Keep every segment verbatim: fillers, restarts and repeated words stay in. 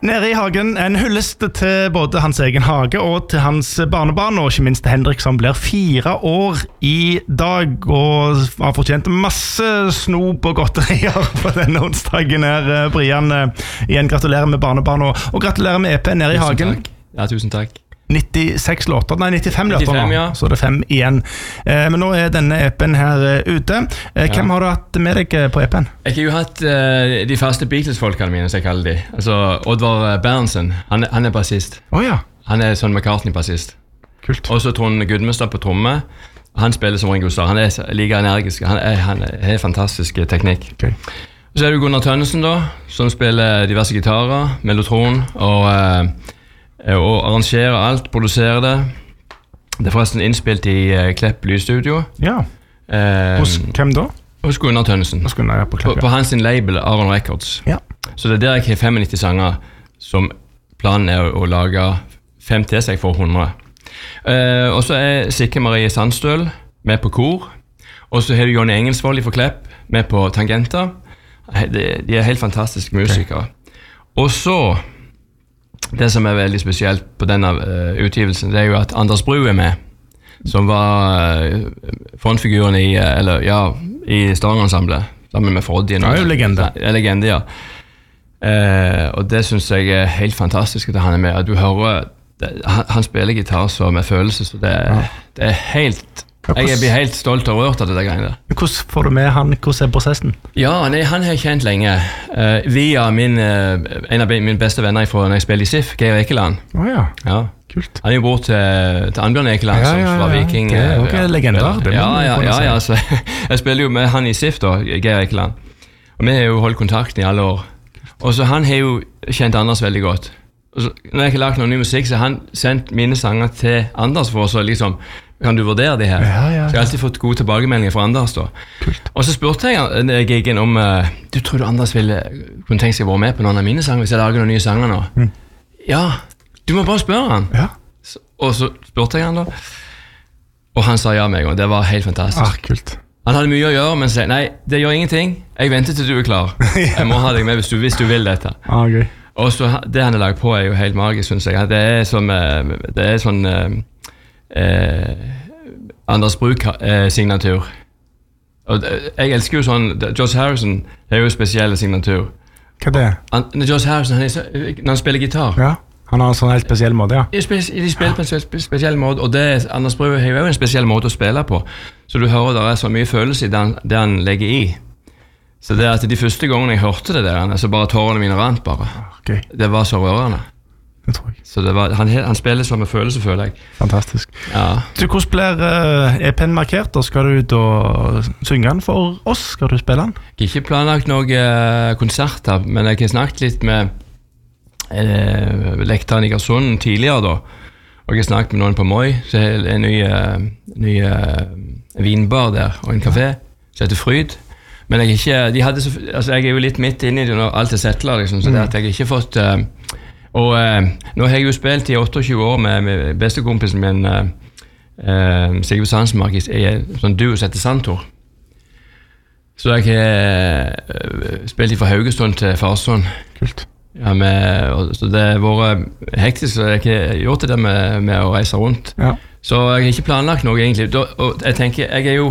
Nede i hagen, en hyllest til både hans egen hage og til hans barnebarn, og ikke minst til Henrik som blir fire år i dag, og har fortjent masse snop og godterier på denne onsdagen her, Brian. Igjen gratulerer med barnebarn, og, og gratulerer med E P Nede i hagen. Takk. Ja, tusen takk. nittiseks låter, nei nittifem låter nå, ja. Så det er fem igjen. Eh, men nå er denne E P-en her uh, ute. Eh, hvem ja. har du hatt med deg på E P-en? Jeg har jo hatt uh, de faste Beatles-folkene mine, som jeg kaller de. Altså, Oddvar Berntsen, han, han er bassist. Oh, ja. Han er sånn McCartney-bassist. Kult. Og så Trond Gudmestad på tromme. Han spiller som Ringo Starr. Han er like energisk. Han er, han er helt fantastisk teknikk. Okay. Så er det Gunnar Tønnesen da, som spiller diverse gitarer, mellotron, og... Uh, og arrangerer alt, produserer det. Det er forresten innspilt i uh, Klepp Lydstudio. Ja. Hos um, hvem da? Hos Gunnar Tønnesen. Hos Gunnar, ja, på Klepp, på, på hans label Aron Records. Ja. Så det er der jeg har femognitti sanger, som planen er å, å lage fem til seg for hundre. Uh, og så er Sikke Marie Sandstøl med på kor. Og så har du Jonny Engelsvold fra Klepp med på tangenter. De, de er helt fantastiske musikere. Okay. Og så... Det som er veldig spesielt på denne uh, utgivelsen, det er jo at Anders Bru er med, som var uh, frontfiguren i, uh, eller, ja, i Stavanger-ensemblet, sammen med Froddy. Ja, jo legende. Ja, legende, ja. Uh, og det synes jeg er helt fantastisk at han er med. At du hører, det, han, han spiller gitar så med følelse, så det, ja. det er helt... Jeg blir helt stolt og rørt av det greiene der. Hvordan får du med han? Hvordan er prosessen? Ja, nei, han har jeg kjent lenge. Uh, via min, uh, en av mine beste venner fra når jeg spiller i SIF, Geir Ekeland. Å oh, ja. ja, kult. Han er jo bror til, til Annbjørn Ekeland, ja, ja, ja, som var viking. Det er jo ikke legendar. Ja, ja, ja, ja så, jeg spiller jo med han i SIF da, Geir Ekeland. Og vi har jo holdt kontakten i alle år. Og så han har jo kjent Anders veldig godt. Og så, når jeg ikke har lagt noen ny musikk, så har han sendt mine sanger til Anders for å liksom... Kan du vurdere det her? Ja, ja. Så jeg har alltid fått gode tilbakemeldinger fra Anders da. Kult. Og så spurte jeg gigen om uh, du tror du Anders ville kunne tenke seg å være med på noen av mine sanger hvis jeg lager noen nye sanger nå? Mm. Ja, du må bare spørre han. Ja. Så, og så spurte jeg han da. Og han sa ja meg, og det var helt fantastisk. Ah, kult. Han hadde mye å gjøre, men sa nei, det gjør ingenting. Jeg venter til du er klar. Jeg må ha deg med hvis du, hvis du vil dette. Ah, gøy. Og så det han har lagt på er jo helt magisk, synes jeg. Det er som, det er sånn... Uh, Eh, Anders Bruk-signatur. Og jeg elsker jo sånn George Harrison er jo spesiell signatur. Hva er det? Han, George Harrison, han er så, når han spiller gitar, ja, han har en sånn helt spesiell måte, ja. De spiller, de spiller på en spe, spesiell måte, og det, Anders Bruk har jo en spesiell måte å spille på, så du hører der er så mye følelse i det han, det han legger i. Så det er at de første gangene jeg hørte det der, så bare tårene mine rant bare. Okay. Det var så rørende. Så det var, han, han spiller som en følelse, føler jeg. Fantastisk. Ja. Du, hvordan blir uh, E P-en markert? Da skal du ut og synge den for oss? Skal du spille den? Jeg har ikke planlagt noen uh, konserter, men jeg har snakket litt med uh, Lektra Nigersund tidligere da. Og jeg har snakket med noen på Moi, så er det en ny, uh, ny uh, vinbar der, og en kafé, som heter Fryd. Men jeg, ikke, de hadde så, altså jeg er jo litt midt inne i det når alt er settlet, liksom, så mm. det at jeg ikke fått... Uh, Og uh, nå har jeg jo spilt i otteogtjue år med, med bestekompisen min, uh, uh, Sigurd Sandsmark, i en sånn duo som heter Santor. Så jeg har uh, spilt fra Haugesund til Farsund. Kult. Ja, med, og, så det har vært hektisk, så jeg har gjort det med, med å reise rundt. Ja. Så jeg har ikke planlagt noe egentlig. Da, og jeg tenker, jeg er jo...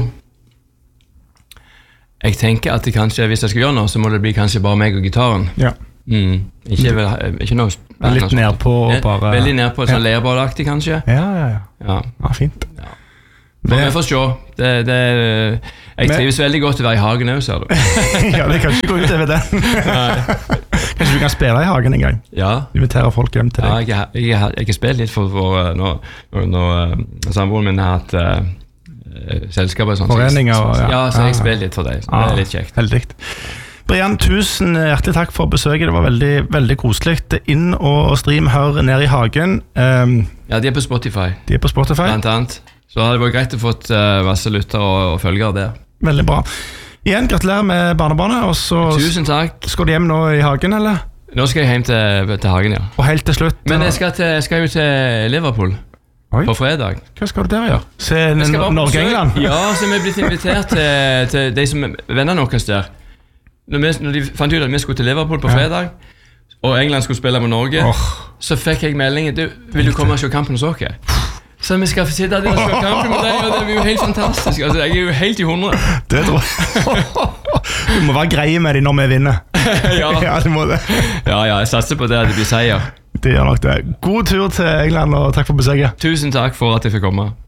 Jeg tenker at det kanskje, hvis jeg skal gjøre noe, så må det bli kanskje bare meg og gitaren. Ja. Mm. Ikke, vel, ikke noe litt nedpå og bare veldig nedpå, sånn ja. Leirbadaktig kanskje. Ja, ja, ja, ja. ja fint ja. Det... Vi får se det, det, jeg trives Men... veldig godt å være i hagen også, ser du. Ja, det kan ikke gå ut over den. Kanskje du kan spille i hagen en gang. Ja. Invitere folk hjem til deg. Ja, jeg, jeg, jeg har spilt litt for, for når, når uh, samboeren min har hatt uh, selskaper sånn, foreninger og, ja. Ja, så jeg spiller litt for deg, så ah, det er litt kjekt. Heldigt. Brian, tusen hjertelig takk for besøket. Det var veldig, veldig koselig. Inn og stream her nede i hagen. Um, ja, de er på Spotify. De er på Spotify. Blant annet. Så det var greit å få uh, masse lytter og, og følgere der. Veldig bra. Igjen, gratulerer med barnebarnet. Og så tusen takk. Skal du hjem nå i hagen, eller? Nå skal jeg hjem til, til hagen, ja. Og helt til slutt? Men jeg skal, til, jeg skal jo til Liverpool. Oi. På fredag. Hva skal du der gjøre? Se Norge-England? Ja, så vi er blitt invitert til, til de som venner noen der. Når, vi, når de fant ut at vi skulle til Liverpool på fredag, og England skulle spille med Norge, oh. så fikk jeg meldingen, du, vil du komme og se kampen hos dere? Så vi skal få sitte der og se kampen med deg, og det blir jo helt fantastisk. Altså, jeg er jo helt i hundre. Det tror jeg. Du må være greie med dem når vi vinner. Ja. Ja, du må det. Ja, ja, jeg satser på det at det blir seier. Det gjør nok det. God tur til England, og takk for besøket. Tusen takk for at jeg fikk komme.